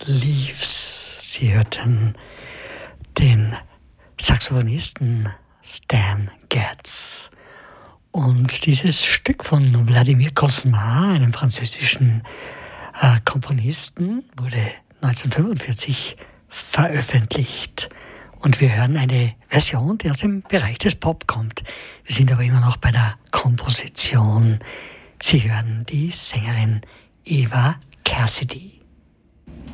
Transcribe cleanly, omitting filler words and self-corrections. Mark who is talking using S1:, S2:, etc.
S1: Leaves. Sie hörten den Saxophonisten Stan Getz. Und dieses Stück von Vladimir Cosma, einem französischen Komponisten, wurde 1945 veröffentlicht. Und wir hören eine Version, die aus dem Bereich des Pop kommt. Wir sind aber immer noch bei der Komposition. Sie hören die Sängerin Eva Cassidy.